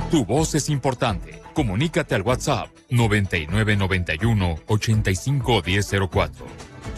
Tu voz es importante. Comunícate al WhatsApp 9991 851004.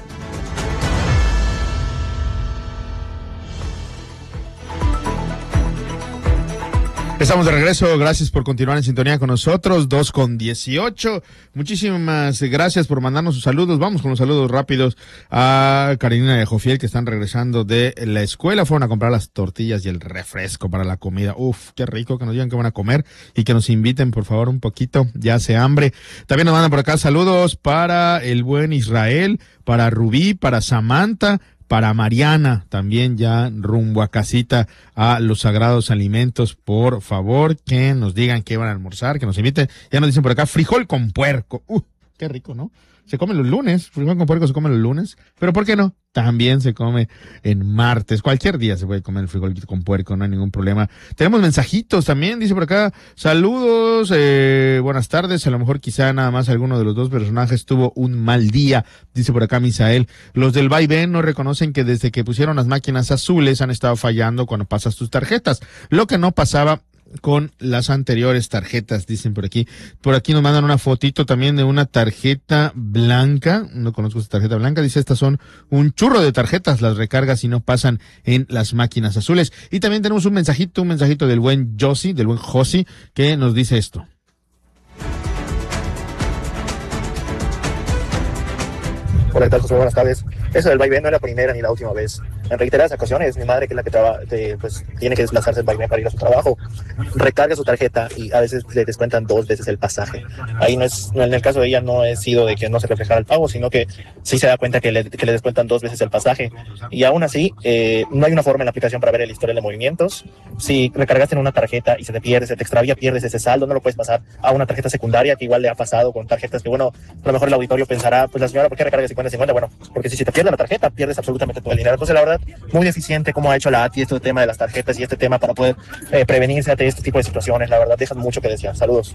Estamos de regreso, gracias por continuar en sintonía con nosotros, 2:18. Muchísimas gracias por mandarnos sus saludos. Vamos con los saludos rápidos a Carolina de Jofiel, que están regresando de la escuela. Fueron a comprar las tortillas y el refresco para la comida. Uf, qué rico, que nos digan que van a comer y que nos inviten, por favor, un poquito. Ya hace hambre. También nos mandan por acá saludos para el buen Israel, para Rubí, para Samantha, para Mariana, también ya rumbo a casita a los sagrados alimentos. Por favor, que nos digan qué van a almorzar, que nos inviten. Ya nos dicen por acá, frijol con puerco. Qué rico, ¿no? Se come los lunes, frijol con puerco se come los lunes, pero ¿por qué no? También se come en martes, cualquier día se puede comer el frijol con puerco, no hay ningún problema. Tenemos mensajitos también, dice por acá, saludos, buenas tardes, a lo mejor quizá nada más alguno de los dos personajes tuvo un mal día, dice por acá Misael. Los del vaivén no reconocen que desde que pusieron las máquinas azules han estado fallando cuando pasas tus tarjetas, lo que no pasaba con las anteriores tarjetas, dicen por aquí. Por aquí nos mandan una fotito también de una tarjeta blanca. No conozco esta tarjeta blanca. Dice, estas son un churro de tarjetas, las recargas y no pasan en las máquinas azules. Y también tenemos un mensajito del buen Josi, del buen Josi, que nos dice esto. Hola, ¿qué tal, José? Buenas tardes. Eso del vaivén no es la primera ni la última vez. En reiteradas ocasiones, mi madre, que es la que pues tiene que desplazarse el vaivén para ir a su trabajo, recarga su tarjeta y a veces le descuentan 2 veces el pasaje. Ahí no es, en el caso de ella no ha sido de que no se reflejara el pago, sino que sí se da cuenta que le descuentan 2 veces el pasaje. Y aún así, no hay una forma en la aplicación para ver el historial de movimientos. Si recargaste en una tarjeta y se te pierde, se te extravía, pierdes ese saldo, no lo puedes pasar a una tarjeta secundaria, que igual le ha pasado con tarjetas que, bueno, a lo mejor el auditorio pensará, pues la señora, ¿por qué recarga 50-50? Bueno, porque si se te pierde la tarjeta, pierdes absolutamente todo el dinero. Entonces, la verdad, muy deficiente cómo ha hecho la ATI este tema de las tarjetas y este tema para poder prevenirse ante este tipo de situaciones. La verdad, dejan mucho que desear. Saludos.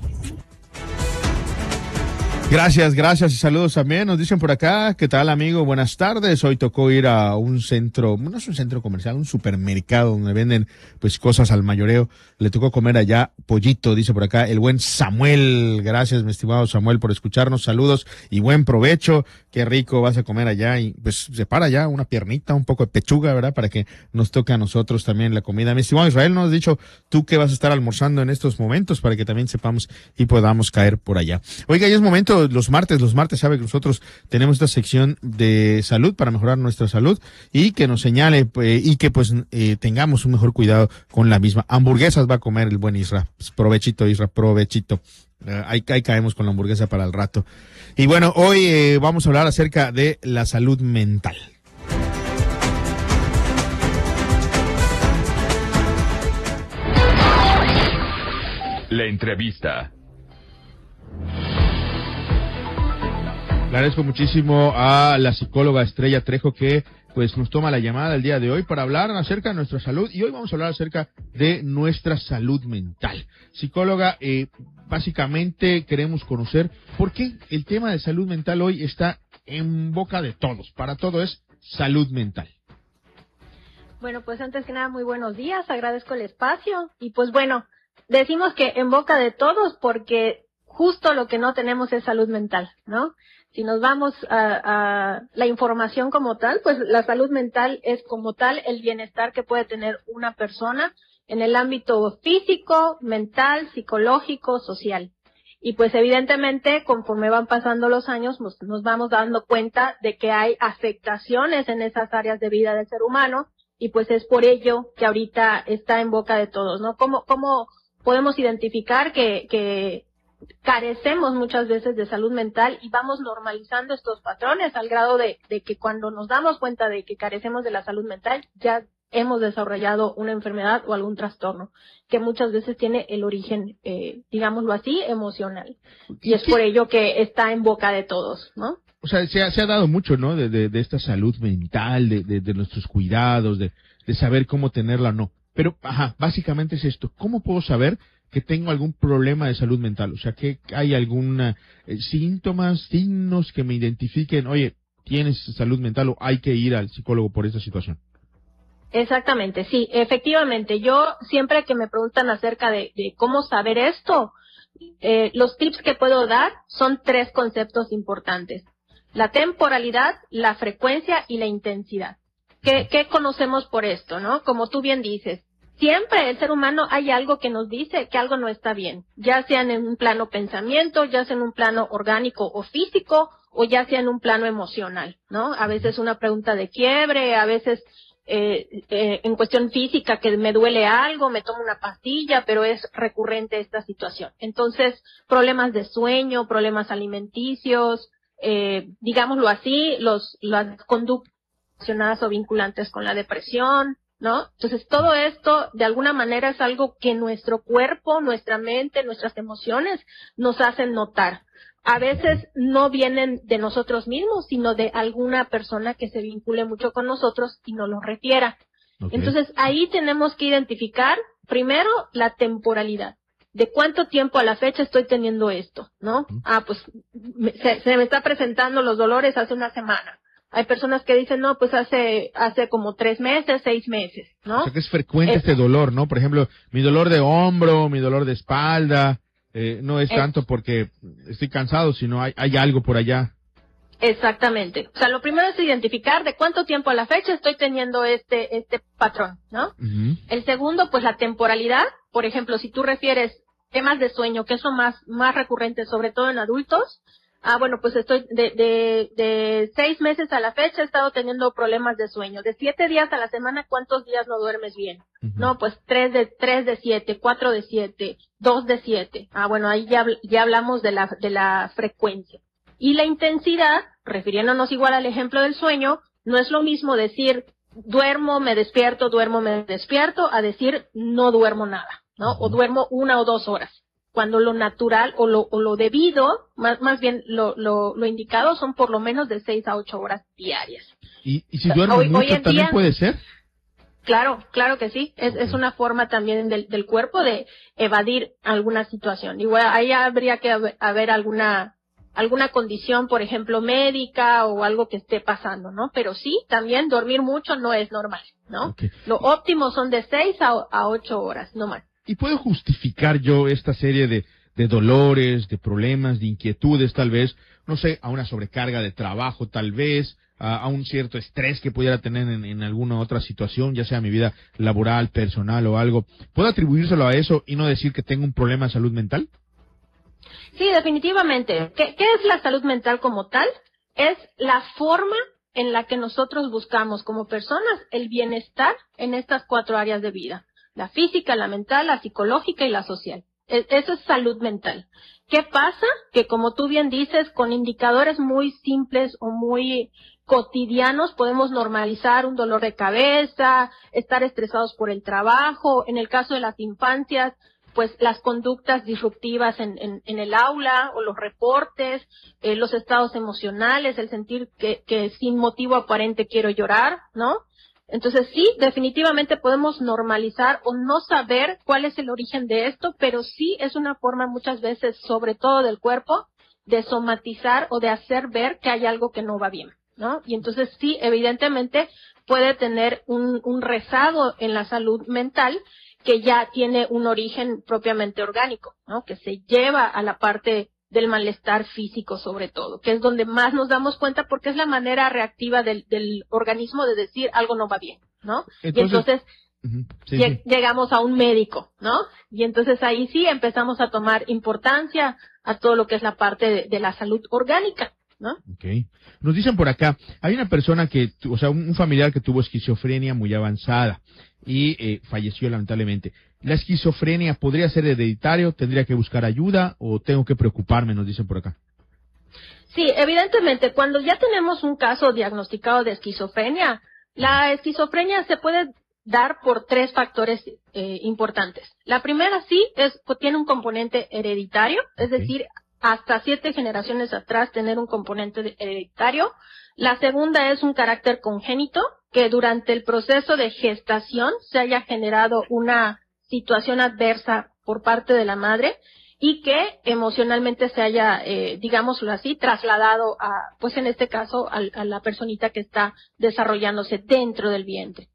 Gracias y saludos también. Nos dicen por acá, ¿qué tal, amigo? Buenas tardes. Hoy tocó ir a un centro, no es un centro comercial, un supermercado donde venden pues cosas al mayoreo. Le tocó comer allá pollito, dice por acá el buen Samuel. Gracias, mi estimado Samuel, por escucharnos. Saludos y buen provecho. Qué rico vas a comer allá y pues separa ya una piernita, un poco de pechuga, ¿verdad? Para que nos toque a nosotros también la comida. Mi estimado Israel, nos has dicho tú qué vas a estar almorzando en estos momentos para que también sepamos y podamos caer por allá. Oiga, ya es momento, los martes, sabe que nosotros tenemos esta sección de salud para mejorar nuestra salud y que nos señale y que pues tengamos un mejor cuidado con la misma. Hamburguesas va a comer el buen Isra. Provechito, Isra, provechito. Ahí caemos con la hamburguesa para el rato. Y bueno, hoy vamos a hablar acerca de la salud mental. La entrevista. Le agradezco muchísimo a la psicóloga Estrella Trejo que pues nos toma la llamada el día de hoy para hablar acerca de nuestra salud y hoy vamos a hablar acerca de nuestra salud mental. Psicóloga, básicamente queremos conocer por qué el tema de salud mental hoy está en boca de todos. Para todo es salud mental. Bueno, pues antes que nada, muy buenos días, agradezco el espacio y pues bueno, decimos que en boca de todos porque justo lo que no tenemos es salud mental, ¿no? Si nos vamos a la información como tal, pues la salud mental es como tal el bienestar que puede tener una persona en el ámbito físico, mental, psicológico, social. Y pues evidentemente conforme van pasando los años nos vamos dando cuenta de que hay afectaciones en esas áreas de vida del ser humano y pues es por ello que ahorita está en boca de todos, ¿no? ¿Cómo podemos identificar que carecemos muchas veces de salud mental y vamos normalizando estos patrones al grado de que cuando nos damos cuenta de que carecemos de la salud mental ya hemos desarrollado una enfermedad o algún trastorno que muchas veces tiene el origen, digámoslo así, emocional. Y es por ello que está en boca de todos, ¿no? O sea, se ha dado mucho, ¿no? De esta salud mental, de nuestros cuidados, de saber cómo tenerla o no. Pero, básicamente es esto. ¿Cómo puedo saber que tengo algún problema de salud mental? O sea, que hay algún síntomas, signos que me identifiquen, oye, tienes salud mental o hay que ir al psicólogo por esta situación. Exactamente, sí, efectivamente. Yo siempre que me preguntan acerca de cómo saber esto, los tips que puedo dar son 3 conceptos importantes: la temporalidad, la frecuencia y la intensidad. ¿Qué conocemos por esto, no? Como tú bien dices, siempre el ser humano hay algo que nos dice que algo no está bien, ya sea en un plano pensamiento, ya sea en un plano orgánico o físico, o ya sea en un plano emocional, ¿no? A veces una pregunta de quiebre, a veces en cuestión física, que me duele algo, me tomo una pastilla, pero es recurrente esta situación. Entonces, problemas de sueño, problemas alimenticios, digámoslo así, las conductas relacionadas o vinculantes con la depresión, ¿no? Entonces, todo esto, de alguna manera, es algo que nuestro cuerpo, nuestra mente, nuestras emociones nos hacen notar. A veces no vienen de nosotros mismos, sino de alguna persona que se vincule mucho con nosotros y nos lo refiera. Okay. Entonces, ahí tenemos que identificar, primero, la temporalidad. ¿De cuánto tiempo a la fecha estoy teniendo esto, no? Pues se me está presentando los dolores hace una semana. Hay personas que dicen, no, pues hace como 3 meses, 6 meses, ¿no? O sea que es frecuente este dolor, ¿no? Por ejemplo, mi dolor de hombro, mi dolor de espalda, no es tanto porque estoy cansado, sino hay algo por allá. Exactamente. O sea, lo primero es identificar de cuánto tiempo a la fecha estoy teniendo este patrón, ¿no? Uh-huh. El segundo, pues la temporalidad. Por ejemplo, si tú refieres temas de sueño, que es lo más recurrente, sobre todo en adultos, bueno, pues estoy de 6 meses a la fecha he estado teniendo problemas de sueño. De 7 días a la semana, ¿cuántos días no duermes bien? Uh-huh. No, pues 3 de 7, 4 de 7, 2 de 7. Bueno, ahí ya hablamos de la frecuencia. Y la intensidad, refiriéndonos igual al ejemplo del sueño, no es lo mismo decir duermo, me despierto, a decir no duermo nada, ¿no? O duermo 1 o 2 horas. Cuando lo natural o lo debido, más bien lo indicado, son por lo menos de 6 a 8 horas diarias. ¿Y si duermo mucho también puede ser? Claro que sí. Es una forma también del cuerpo de evadir alguna situación. Igual ahí habría que haber alguna condición, por ejemplo, médica o algo que esté pasando, ¿no? Pero sí, también dormir mucho no es normal, ¿no? Okay. Lo óptimo son de 6 a 8 horas, no más. ¿Y puedo justificar yo esta serie de dolores, de problemas, de inquietudes, tal vez, no sé, a una sobrecarga de trabajo, tal vez, a un cierto estrés que pudiera tener en alguna otra situación, ya sea mi vida laboral, personal o algo? ¿Puedo atribuírselo a eso y no decir que tengo un problema de salud mental? Sí, definitivamente. ¿Qué es la salud mental como tal? Es la forma en la que nosotros buscamos como personas el bienestar en estas 4 áreas de vida: la física, la mental, la psicológica y la social. Eso es salud mental. ¿Qué pasa? Que, como tú bien dices, con indicadores muy simples o muy cotidianos podemos normalizar un dolor de cabeza, estar estresados por el trabajo. En el caso de las infancias, pues las conductas disruptivas en el aula o los reportes, los estados emocionales, el sentir que sin motivo aparente quiero llorar, ¿no? Entonces sí, definitivamente podemos normalizar o no saber cuál es el origen de esto, pero sí es una forma muchas veces, sobre todo del cuerpo, de somatizar o de hacer ver que hay algo que no va bien, ¿no? Y entonces sí, evidentemente puede tener un rezago en la salud mental que ya tiene un origen propiamente orgánico, ¿no? Que se lleva a la parte del malestar físico, sobre todo, que es donde más nos damos cuenta, porque es la manera reactiva del organismo de decir algo no va bien, ¿no? Entonces llegamos a un médico, ¿no? Y entonces ahí sí empezamos a tomar importancia a todo lo que es la parte de la salud orgánica, ¿no? Okay. Nos dicen por acá, hay una persona un familiar que tuvo esquizofrenia muy avanzada y falleció lamentablemente. ¿La esquizofrenia podría ser hereditario? ¿Tendría que buscar ayuda o tengo que preocuparme? Nos dicen por acá. Sí, evidentemente, cuando ya tenemos un caso diagnosticado de esquizofrenia, la esquizofrenia se puede dar por 3 factores importantes. La primera tiene un componente hereditario, es decir, hasta 7 generaciones atrás tener un componente hereditario. La segunda es un carácter congénito, que durante el proceso de gestación se haya generado una situación adversa por parte de la madre y que emocionalmente se haya, digámoslo así, trasladado pues en este caso a la personita que está desarrollándose dentro del vientre.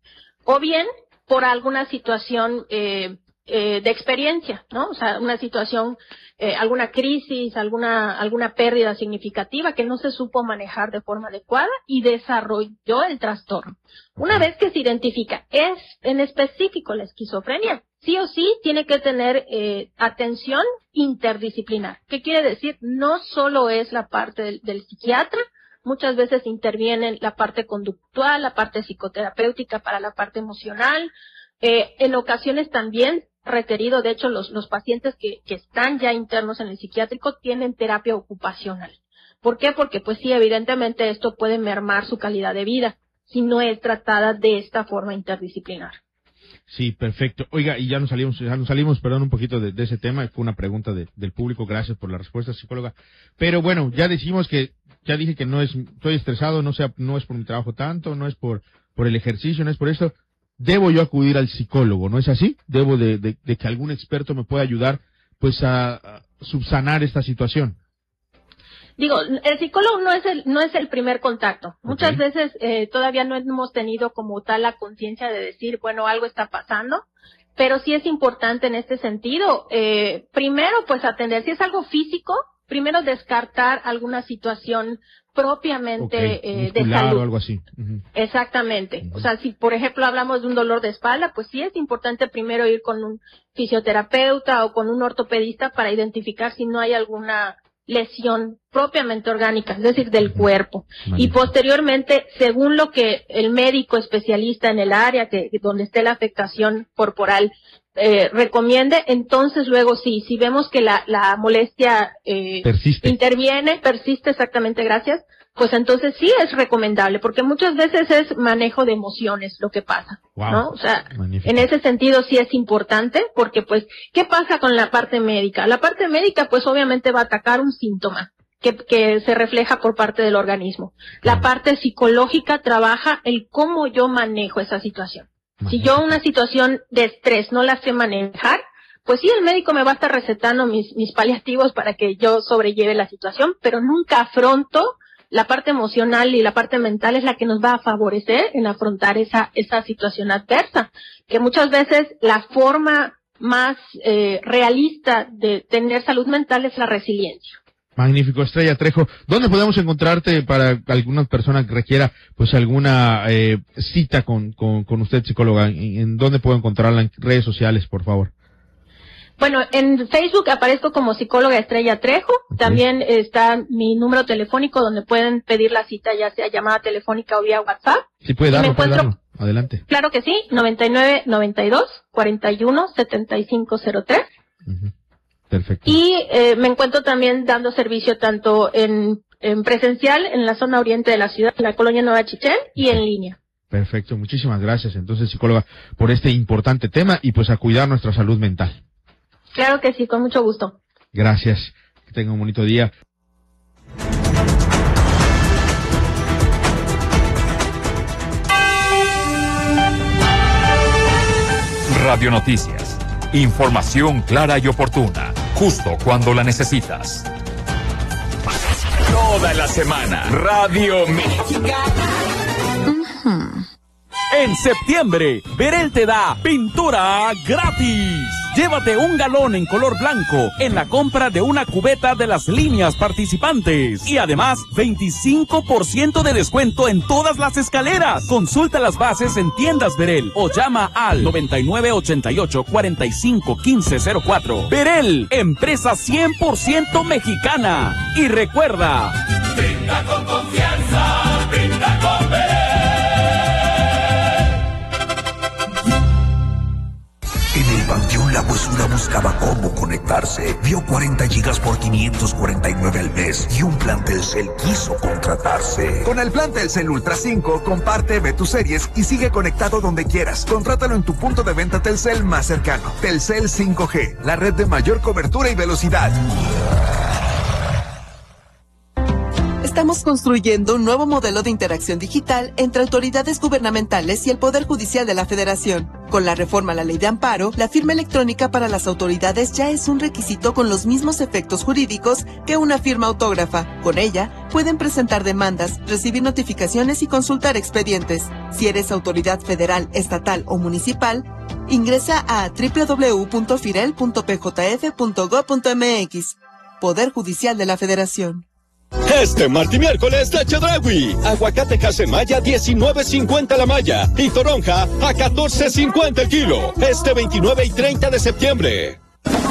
o bien por alguna situación de experiencia, ¿no? O sea, una situación, alguna crisis, alguna pérdida significativa que no se supo manejar de forma adecuada y desarrolló el trastorno. Una vez que se identifica, es en específico la esquizofrenia, sí o sí tiene que tener atención interdisciplinar. ¿Qué quiere decir? No solo es la parte del psiquiatra, muchas veces intervienen la parte conductual, la parte psicoterapéutica para la parte emocional, en ocasiones también requerido, de hecho los pacientes que están ya internos en el psiquiátrico tienen terapia ocupacional. ¿Por qué? Porque pues sí, evidentemente esto puede mermar su calidad de vida si no es tratada de esta forma interdisciplinar. Sí, perfecto. Oiga, y ya nos salimos, perdón, un poquito de ese tema, fue una pregunta del público, gracias por la respuesta, psicóloga. Pero bueno, ya dije que no estoy estresado, no es por mi trabajo tanto, no es por el ejercicio, no es por esto. Debo yo acudir al psicólogo, ¿no es así? Debo de que algún experto me pueda ayudar, pues, a subsanar esta situación. Digo, el psicólogo no es el primer contacto. Okay. Muchas veces todavía no hemos tenido como tal la conciencia de decir, bueno, algo está pasando, pero sí es importante en este sentido, primero, pues, atender. Si es algo físico, primero descartar alguna situación propiamente de salud. O algo así. Uh-huh. Exactamente. Uh-huh. O sea, si por ejemplo hablamos de un dolor de espalda, pues sí es importante primero ir con un fisioterapeuta o con un ortopedista para identificar si no hay alguna lesión propiamente orgánica, es decir, del cuerpo. Y posteriormente, según lo que el médico especialista en el área donde esté la afectación corporal recomiende, entonces luego sí, si vemos que la molestia persiste exactamente, gracias, pues entonces sí es recomendable, porque muchas veces es manejo de emociones lo que pasa, wow, ¿no? O sea, magnífico. En ese sentido sí es importante, porque pues, ¿qué pasa con la parte médica? La parte médica pues obviamente va a atacar un síntoma que se refleja por parte del organismo. La parte psicológica trabaja el cómo yo manejo esa situación. Si yo una situación de estrés no la sé manejar, pues sí, el médico me va a estar recetando mis paliativos para que yo sobrelleve la situación, pero nunca afronto la parte emocional y la parte mental es la que nos va a favorecer en afrontar esa situación adversa, que muchas veces la forma más realista de tener salud mental es la resiliencia. Magnífico, Estrella Trejo. ¿Dónde podemos encontrarte para alguna persona que requiera pues alguna cita con usted, psicóloga? ¿En dónde puedo encontrarla? En redes sociales, por favor. Bueno, en Facebook aparezco como psicóloga Estrella Trejo. Okay. También está mi número telefónico donde pueden pedir la cita, ya sea llamada telefónica o vía WhatsApp. Sí, puede darlo. Adelante. Claro que sí, 9992-417503. Uh-huh. Perfecto. Y me encuentro también dando servicio tanto en presencial en la zona oriente de la ciudad, en la colonia Nueva Chichén, y en línea. Perfecto, muchísimas gracias entonces, psicóloga, por este importante tema y pues a cuidar nuestra salud mental. Claro que sí, con mucho gusto. Gracias, que tenga un bonito día. Radio Noticias. Información clara y oportuna, justo cuando la necesitas. Toda la semana, Radio Mexicana. En septiembre, Berel te da pintura gratis. Llévate un galón en color blanco en la compra de una cubeta de las líneas participantes. Y además, 25% de descuento en todas las escaleras. Consulta las bases en tiendas Berel o llama al 9988-451504. Berel, empresa 100% mexicana. Y recuerda, pinta con confianza, pinta con Berel. En el Panteón La Huesuda buscaba cómo conectarse. Vio 40 gigas por 549 al mes y un plan Telcel quiso contratarse. Con el plan Telcel Ultra 5, comparte, ve tus series y sigue conectado donde quieras. Contrátalo en tu punto de venta Telcel más cercano. Telcel 5G, la red de mayor cobertura y velocidad. Estamos construyendo un nuevo modelo de interacción digital entre autoridades gubernamentales y el Poder Judicial de la Federación. Con la reforma a la Ley de Amparo, la firma electrónica para las autoridades ya es un requisito con los mismos efectos jurídicos que una firma autógrafa. Con ella, pueden presentar demandas, recibir notificaciones y consultar expedientes. Si eres autoridad federal, estatal o municipal, ingresa a www.firel.pjf.gov.mx. Poder Judicial de la Federación. Este martes y miércoles de Chedraui. Aguacate Casemaya 19.50 la malla y toronja a 14.50 el kilo. Este 29 y 30 de septiembre.